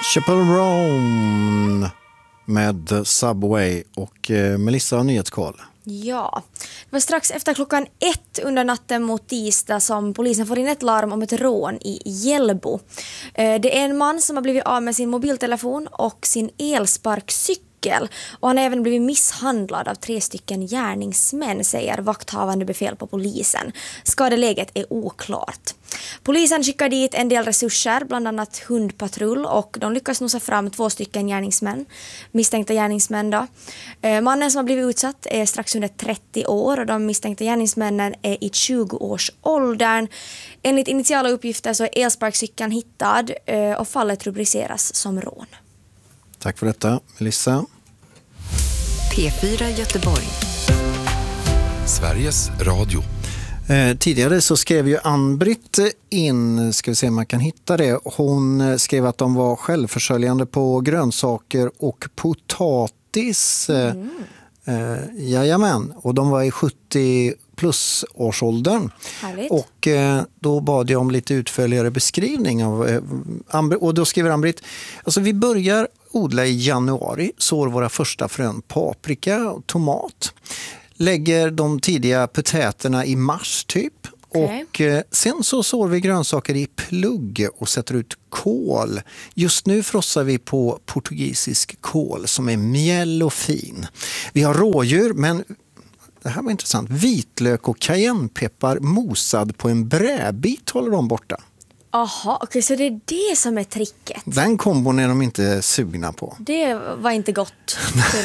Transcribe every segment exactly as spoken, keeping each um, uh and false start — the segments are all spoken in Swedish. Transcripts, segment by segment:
Chappell Roan med Subway och eh, Melissa har nyhetskoll. Ja, det var strax efter klockan ett under natten mot tisdag som polisen får in ett larm om ett rån i Hjällbo. Eh, det är en man som har blivit av med sin mobiltelefon och sin elsparkcykel. Och han har även blivit misshandlad av tre stycken gärningsmän, säger vakthavande befäl på polisen. Skadeläget är oklart. Polisen skickar dit en del resurser, bland annat hundpatrull, och de lyckas nosa fram två stycken gärningsmän, misstänkta gärningsmän då. Eh, mannen som har blivit utsatt är strax under trettio år och de misstänkta gärningsmännen är i tjugo-årsåldern. Enligt initiala uppgifter så är elsparkcykeln hittad eh, och fallet rubriceras som rån. Tack för detta, Melissa. P fyra Göteborg. Sveriges Radio. Eh, tidigare så skrev ju Ann-Britt in, ska vi se om man kan hitta det. Hon skrev att de var självförsörjande på grönsaker och potatis. Mm. Eh, jajamän, och de var i sjuttio plus årsåldern. Härligt. Och eh, då bad jag om lite utförligare beskrivning av eh, Ann-Britt, och då skriver Ann-Britt, alltså vi börjar odla i januari, sår våra första frön paprika och tomat. Lägger de tidiga potäterna i mars typ. Okay. Och eh, sen så sår vi grönsaker i plugg och sätter ut kål. Just nu frossar vi på portugisisk kål som är mjäll och fin. Vi har rådjur, men det här var intressant. Vitlök och cayennepeppar mosad på en bräbit håller de borta. Aha, okej, okay, så det är det som är tricket. Den kombon är de inte sugna på. Det var inte gott.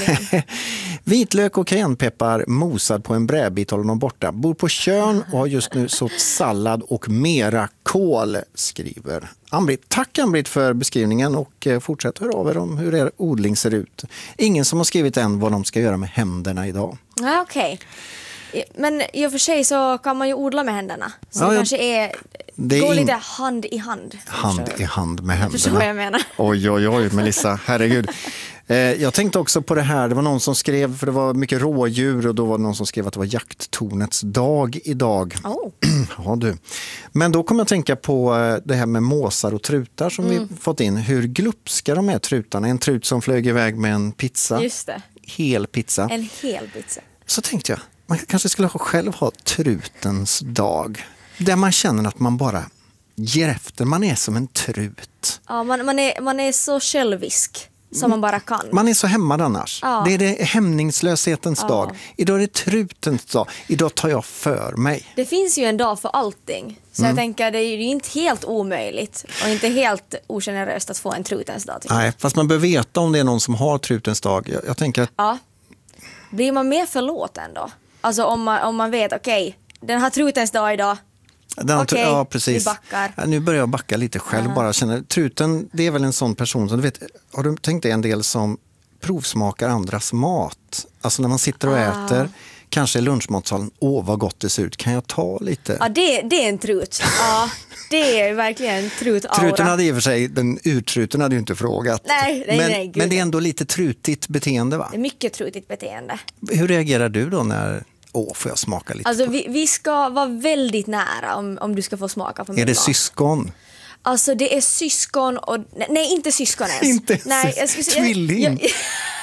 Vitlök och cayennepeppar mosad på en bräbit håller de borta. Bor på Tjörn och har just nu sått sallad och mera kål, skriver Ann-Britt. Tack Ann-Britt för beskrivningen och fortsätt höra av er om hur er odling ser ut. Ingen som har skrivit än vad de ska göra med händerna idag. Ja, okej. Okay. Men i och för sig så kan man ju odla med händerna. Så ja, det kanske är, det går är in... lite hand i hand. Hand i hand med händerna. Förstår vad jag menar. Oj, oj, oj, Melissa, herregud. Eh, jag tänkte också på det här, det var någon som skrev, för det var mycket rådjur och då var det någon som skrev att det var jakttornets dag idag. Oh. Ja, du. Men då kommer jag tänka på det här med måsar och trutar som mm. vi fått in. Hur glupska de är trutarna. En trut som flög iväg med en pizza. Just det. Hel pizza. En hel pizza. Så tänkte jag, man kanske skulle själv ha trutens dag. Där man känner att man bara ger efter. Man är som en trut. Ja, man, man, är, man är så självisk som man bara kan. Man är så hämmad annars. Ja. Det är det hämningslöshetens ja. dag. Idag är det trutens dag. Idag tar jag för mig. Det finns ju en dag för allting. Så mm. jag tänker det är ju inte helt omöjligt och inte helt ogeneröst att få en trutens dag. Nej, fast man bör veta om det är någon som har trutens dag. Jag, jag tänker att... Ja. Blir man mer förlåten då? Alltså om man, om man vet, okej, okay, den har trutens dag idag. Okej, okay, ja, precis. vi backar. Ja, nu börjar jag backa lite själv. Uh-huh. Bara känner, truten, det är väl en sån person som du vet, har du tänkt dig en del som provsmakar andras mat? Alltså när man sitter och uh. äter, kanske i lunchmatsalen, åh vad gott det ser ut, kan jag ta lite? Ja, det, det är en trut. Ja, det är verkligen en trut-aura. Truten hade i och för sig, den urtruten hade ju inte frågat. Nej, nej, men, nej. Gud. Men det är ändå lite trutigt beteende, va? Det är mycket trutigt beteende. Hur reagerar du då när, åh får jag smaka lite? Alltså vi, vi ska vara väldigt nära om, om du ska få smaka på min Är det mat. Syskon? Alltså det är syskon och, nej inte syskon ens. Inte nej, jag skulle säga, tvilling. Jag, jag,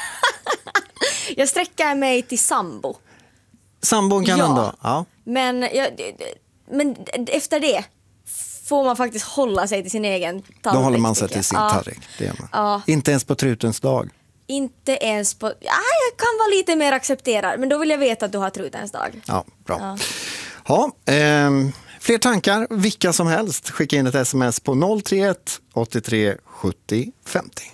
jag sträcker mig till sambo. Sambon kan ja. ändå, ja. Men, jag, men efter det får man faktiskt hålla sig till sin egen tallrik. Då håller man sig till sin ja. tallrik, det är man. Ja. Inte ens på trutens dag. Inte ens på... Ja, jag kan vara lite mer accepterad, men då vill jag veta att du har trutens dag. Ja, bra. Ja, ja eh, fler tankar, vilka som helst. Skicka in ett sms på noll tre ett åttiotre sjuttio femtio.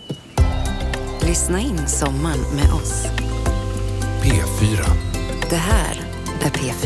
Lyssna in sommaren med oss. P fyra. Det här är P fyra.